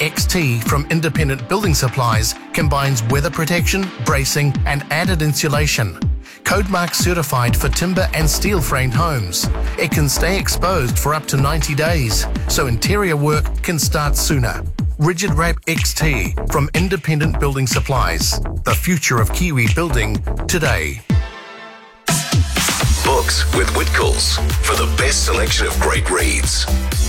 XT from Independent Building Supplies combines weather protection, bracing and added insulation. Codemark certified for timber and steel framed homes. It can stay exposed for up to 90 days, so interior work can start sooner. Rigid Wrap XT from Independent Building Supplies. The future of Kiwi building today. Books with Whitcoulls for the best selection of great reads.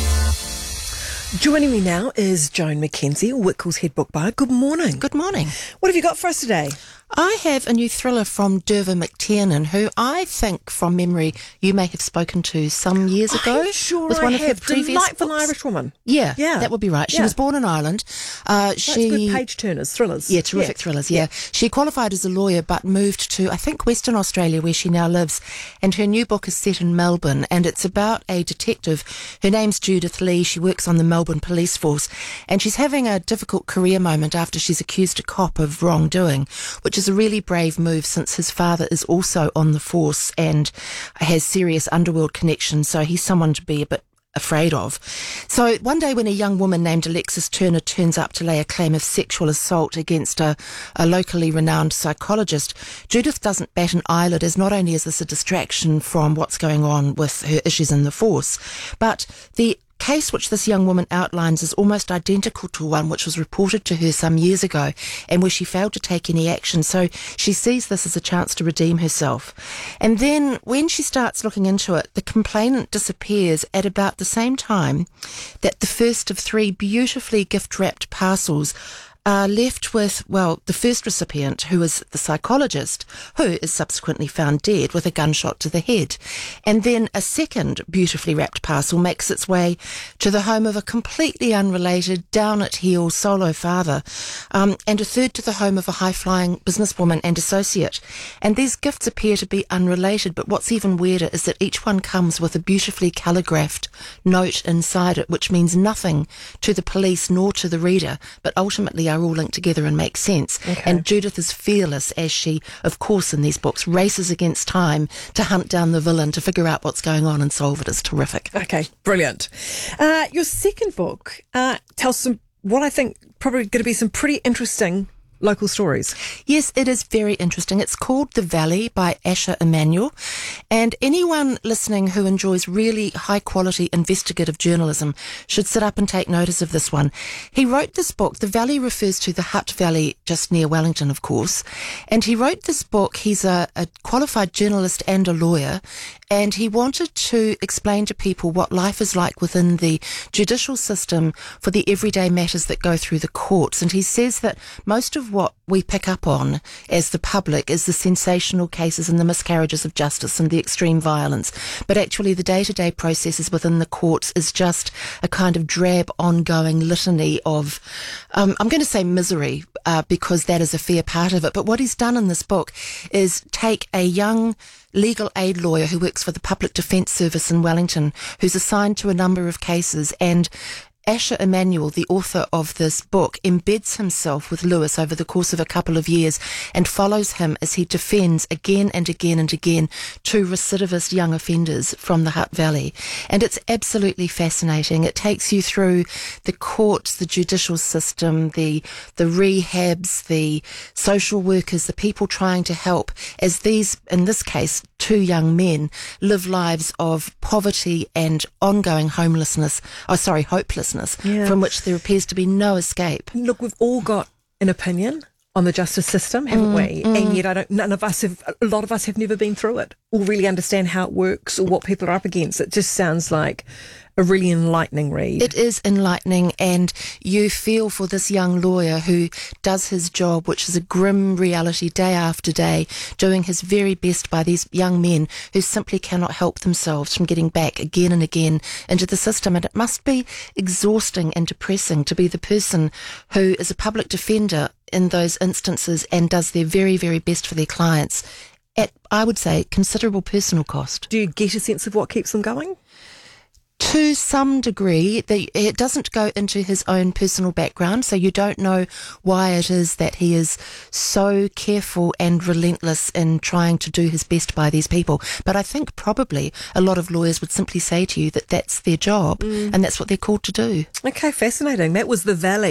Joining me now is Joan McKenzie, Whitcoulls head book buyer. Good morning. Good morning. What have you got for us today? I have a new thriller from Derva McTiernan, who I think, from memory, you may have spoken to some years ago. I'm sure with I one have. of her previous Delightful books. Irish woman. Yeah, Yeah. that would be right. She Yeah. was born in Ireland. That's good page turners, thrillers. Yeah, terrific thrillers, yeah. She qualified as a lawyer but moved to, I think, Western Australia, where she now lives. And her new book is set in Melbourne, and it's about a detective. Her name's Judith Lee. She works on the Melbourne Police Force, and she's having a difficult career moment after she's accused a cop of wrongdoing, which is a really brave move since his father is also on the force and has serious underworld connections, so he's someone to be a bit afraid of. So one day when a young woman named Alexis Turner turns up to lay a claim of sexual assault against a locally renowned psychologist, Judith doesn't bat an eyelid, as not only is this a distraction from what's going on with her issues in the force, but the case which this young woman outlines is almost identical to one which was reported to her some years ago and where she failed to take any action. So she sees this as a chance to redeem herself. And then when she starts looking into it, the complainant disappears at about the same time that the first of 3 beautifully gift-wrapped parcels are left with, well, the first recipient, who is the psychologist, who is subsequently found dead with a gunshot to the head. And then a second beautifully wrapped parcel makes its way to the home of a completely unrelated, down-at-heel solo father, and a third to the home of a high-flying businesswoman and associate. And these gifts appear to be unrelated, but what's even weirder is that each one comes with a beautifully calligraphed note inside it, which means nothing to the police nor to the reader, but ultimately are all linked together and make sense. Okay. And Judith is fearless as she, of course, in these books, races against time to hunt down the villain, to figure out what's going on and solve it. It's terrific. Okay, brilliant. Your second book tells some, what I think probably going to be some pretty interesting local stories. Yes, it is very interesting. It's called The Valley by Asher Emanuel. And anyone listening who enjoys really high-quality investigative journalism should sit up and take notice of this one. He wrote this book. The Valley refers to the Hutt Valley just near Wellington, of course. And he wrote this book. He's a qualified journalist and a lawyer. And he wanted to explain to people what life is like within the judicial system for the everyday matters that go through the courts. And he says that most of what we pick up on as the public is the sensational cases and the miscarriages of justice and the extreme violence. But actually the day-to-day processes within the courts is just a kind of drab, ongoing litany of, I'm going to say misery, because that is a fair part of it. But what he's done in this book is take a young legal aid lawyer who works for the Public Defence Service in Wellington, who's assigned to a number of cases, and Asher Emanuel, the author of this book, embeds himself with Lewis over the course of a couple of years and follows him as he defends again and again and again 2 recidivist young offenders from the Hutt Valley. And it's absolutely fascinating. It takes you through the courts, the judicial system, the rehabs, the social workers, the people trying to help, as these, in this case, 2 young men live lives of poverty and ongoing hopelessness, from which there appears to be no escape. Look, we've all got an opinion on the justice system, haven't we? And yet a lot of us have never been through it or really understand how it works or what people are up against. It just sounds like a really enlightening read. It is enlightening, and you feel for this young lawyer who does his job, which is a grim reality day after day, doing his very best by these young men who simply cannot help themselves from getting back again and again into the system. And it must be exhausting and depressing to be the person who is a public defender in those instances and does their very, very best for their clients at, I would say, considerable personal cost. Do you get a sense of what keeps them going? To some degree. It doesn't go into his own personal background, so you don't know why it is that he is so careful and relentless in trying to do his best by these people. But I think probably a lot of lawyers would simply say to you that that's their job and that's what they're called to do. Okay, fascinating. That was The Valley.